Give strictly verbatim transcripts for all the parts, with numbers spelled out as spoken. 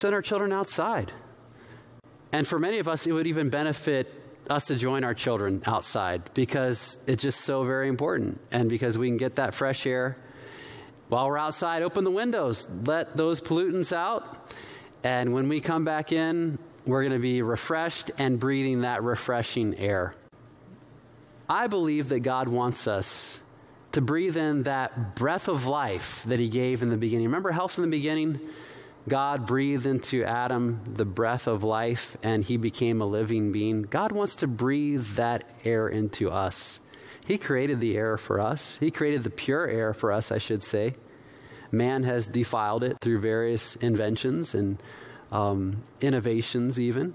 send our children outside. And for many of us, it would even benefit us to join our children outside because it's just so very important. And because we can get that fresh air while we're outside, open the windows, let those pollutants out. And when we come back in, we're going to be refreshed and breathing that refreshing air. I believe that God wants us to breathe in that breath of life that he gave in the beginning. Remember health in the beginning? God breathed into Adam the breath of life and he became a living being. God wants to breathe that air into us. He created the air for us. He created the pure air for us, I should say. Man has defiled it through various inventions and um, innovations even.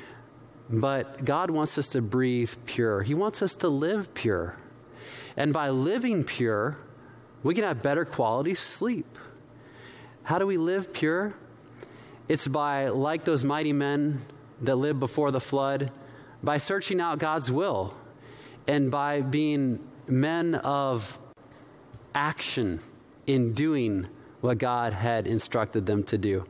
But God wants us to breathe pure. He wants us to live pure. And by living pure, we can have better quality sleep. How do we live pure? It's by, like those mighty men that lived before the flood, by searching out God's will and by being men of action in doing what God had instructed them to do.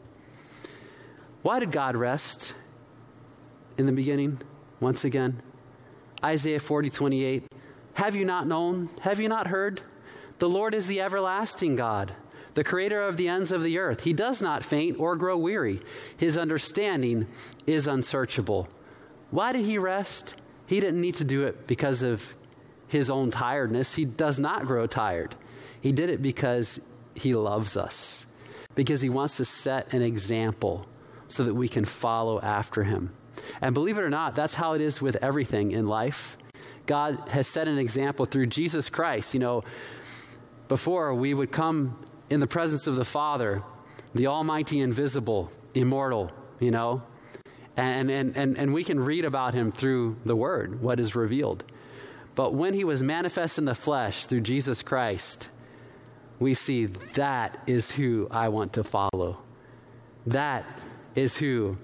Why did God rest in the beginning? Once again, Isaiah forty twenty-eight. Have you not known? Have you not heard? The Lord is the everlasting God, the creator of the ends of the earth. He does not faint or grow weary. His understanding is unsearchable. Why did he rest? He didn't need to do it because of his own tiredness. He does not grow tired. He did it because he loves us, because he wants to set an example so that we can follow after him. And believe it or not, that's how it is with everything in life. God has set an example through Jesus Christ. You know, before we would come in the presence of the Father, the almighty, invisible, immortal, you know, and, and, and, and we can read about him through the word, what is revealed. But when he was manifest in the flesh through Jesus Christ, we see that is who I want to follow. That is who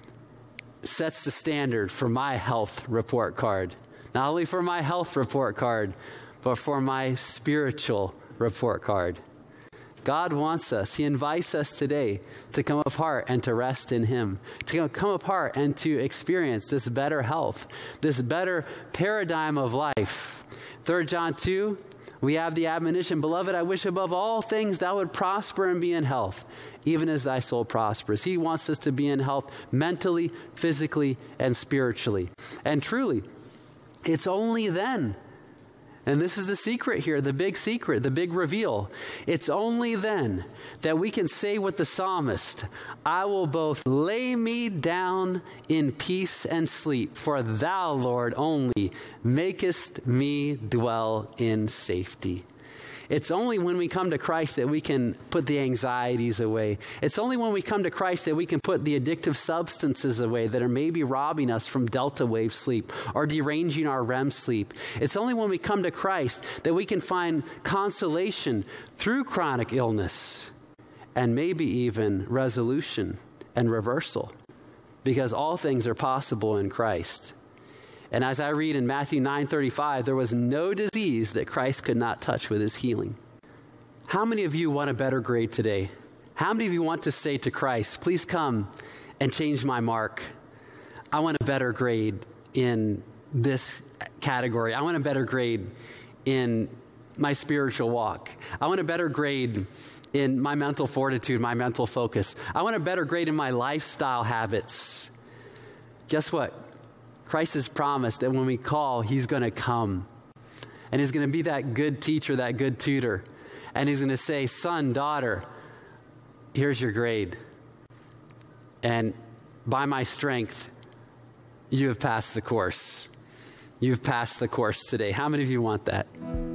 sets the standard for my health report card. Not only for my health report card, but for my spiritual report card. God wants us, he invites us today to come apart and to rest in him, to come apart and to experience this better health, this better paradigm of life. Third John two, we have the admonition, beloved, I wish above all things thou would prosper and be in health, even as thy soul prospers. He wants us to be in health mentally, physically, and spiritually. And truly, it's only then, and this is the secret here, the big secret, the big reveal. It's only then that we can say with the psalmist, I will both lay me down in peace and sleep, for thou, Lord, only makest me dwell in safety. It's only when we come to Christ that we can put the anxieties away. It's only when we come to Christ that we can put the addictive substances away that are maybe robbing us from delta wave sleep or deranging our R E M sleep. It's only when we come to Christ that we can find consolation through chronic illness and maybe even resolution and reversal, because all things are possible in Christ. And as I read in Matthew nine thirty-five, there was no disease that Christ could not touch with his healing. How many of you want a better grade today? How many of you want to say to Christ, please come and change my mark? I want a better grade in this category. I want a better grade in my spiritual walk. I want a better grade in my mental fortitude, my mental focus. I want a better grade in my lifestyle habits. Guess what? Christ has promised that when we call, he's going to come. And he's going to be that good teacher, that good tutor. And he's going to say, son, daughter, here's your grade. And by my strength, you have passed the course. You've passed the course today. How many of you want that?